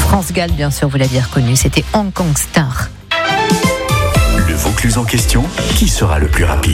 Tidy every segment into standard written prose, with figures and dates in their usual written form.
France Gall, bien sûr, vous l'aviez reconnu, c'était Hong Kong Star. Le Vaucluse en question, qui sera le plus rapide ?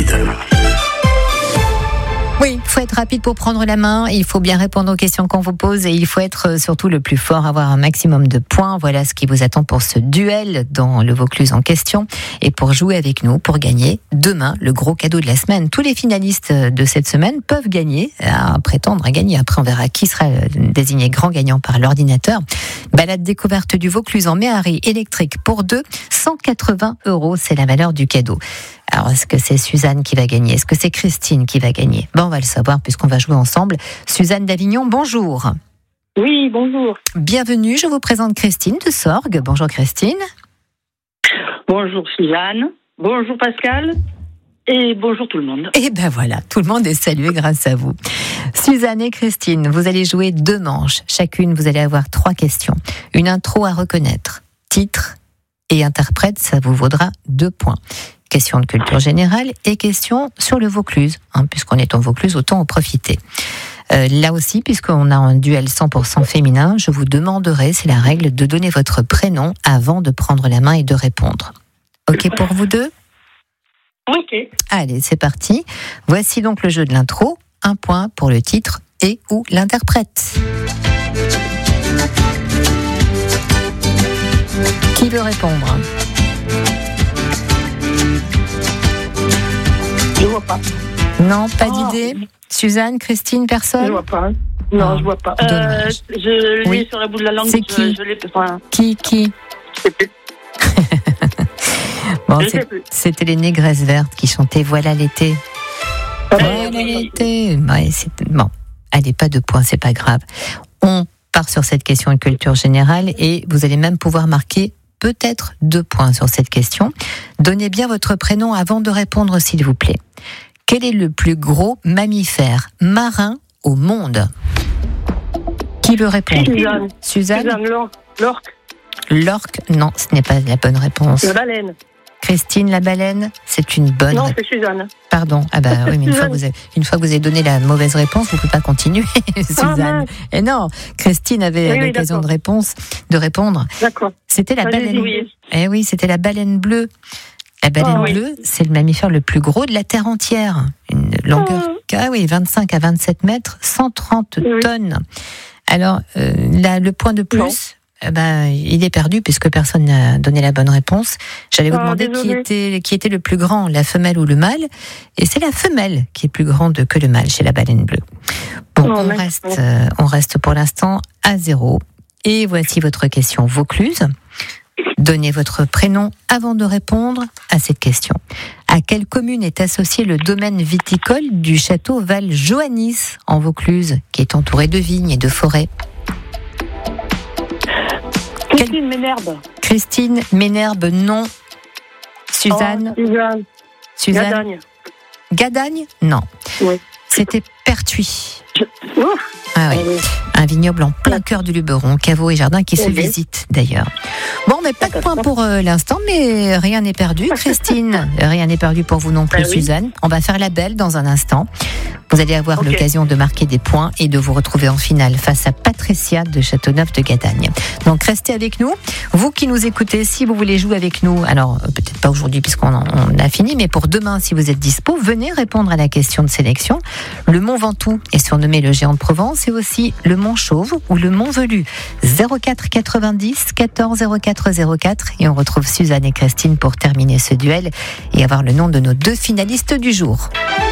Oui, il faut être rapide pour prendre la main, il faut bien répondre aux questions qu'on vous pose et il faut être surtout le plus fort, avoir un maximum de points. Voilà ce qui vous attend pour ce duel dans le Vaucluse en question et pour jouer avec nous, pour gagner demain le gros cadeau de la semaine. Tous les finalistes de cette semaine peuvent gagner, prétendre à gagner. Après, on verra qui sera désigné grand gagnant par l'ordinateur. Balade découverte du Vaucluse en Méhari électrique pour 2, 180 €, c'est la valeur du cadeau. Alors, est-ce que c'est Suzanne qui va gagner ? Est-ce que c'est Christine qui va gagner ? On va le savoir puisqu'on va jouer ensemble. Suzanne d'Avignon, bonjour. Oui, bonjour. Bienvenue, je vous présente Christine de Sorgues. Bonjour Christine. Bonjour Suzanne. Bonjour Pascal. Et bonjour tout le monde. Et ben voilà, tout le monde est salué grâce à vous. Suzanne et Christine, vous allez jouer 2 manches. Chacune, vous allez avoir 3 questions. Une intro à reconnaître. Titre et interprète, ça vous vaudra 2 points. Question de culture générale et question sur le Vaucluse. Puisqu'on est en Vaucluse, autant en profiter. Là aussi, puisqu'on a un duel 100% féminin, je vous demanderai, c'est la règle, de donner votre prénom avant de prendre la main et de répondre. OK pour vous deux ? OK. Allez, c'est parti. Voici donc le jeu de l'intro. 1 point pour le titre et ou l'interprète. Qui veut répondre ? Je vois pas. Non, pas d'idée. Suzanne, Christine, personne ? Je vois pas. Non, je vois pas. Dommage. Je l'ai Oui. sur le bout de la langue. C'est qui ? Je l'ai pas. Qui Je sais plus. Bon, Je sais plus. c'était les Négresses Vertes qui chantaient Voilà l'été. Voilà oui. l'été. Ouais, bon, allez, pas de points, c'est pas grave. On part sur cette question de culture générale et vous allez même pouvoir marquer peut-être 2 points sur cette question. Donnez bien votre prénom avant de répondre, s'il vous plaît. Quel est le plus gros mammifère marin au monde ? Qui veut répondre ? Suzanne, l'orque. L'orque, non, ce n'est pas la bonne réponse. La baleine. Christine, la baleine, c'est une bonne Non, réponse. c'est Suzanne. Pardon. Ah bah oui, mais une fois que vous avez donné la mauvaise réponse, vous ne pouvez pas continuer, Suzanne. Et non, Christine avait l'occasion de répondre. D'accord. C'était la baleine. Oui. Eh oui, c'était la baleine bleue. La baleine bleue, c'est le mammifère le plus gros de la Terre entière. Une longueur, 25 à 27 mètres, 130 tonnes. Alors, là, le point de plus, il est perdu puisque personne n'a donné la bonne réponse. J'allais vous demander qui était le plus grand, la femelle ou le mâle. Et c'est la femelle qui est plus grande que le mâle chez la baleine bleue. Bon, on reste pour l'instant à 0. Et voici votre question Vaucluse. Donnez votre prénom avant de répondre à cette question. À quelle commune est associé le domaine viticole du château Val-Joannis en Vaucluse, qui est entouré de vignes et de forêts ? Christine Ménherbe. Christine Ménherbe, non. Suzanne. Suzanne. Gadagne. Gadagne ? Non. Oui. C'était Pertuis. Ah oui. Un vignoble en plein cœur du Luberon, caveau et jardin qui se visite d'ailleurs. Bon, mais pas de point pour l'instant, mais rien n'est perdu, Christine. Rien n'est perdu pour vous non plus, Suzanne. On va faire la belle dans un instant. Vous allez avoir l'occasion de marquer des points et de vous retrouver en finale face à Patricia de Châteauneuf de Gadagne. Donc restez avec nous. Vous qui nous écoutez, si vous voulez jouer avec nous, alors peut-être pas aujourd'hui puisqu'on a fini, mais pour demain, si vous êtes dispo, venez répondre à la question de sélection. Le Mont Ventoux est surnommé le géant de Provence et aussi le Mont Chauve ou le Mont Velu. 04 90 14 04 04 et on retrouve Suzanne et Christine pour terminer ce duel et avoir le nom de nos 2 finalistes du jour.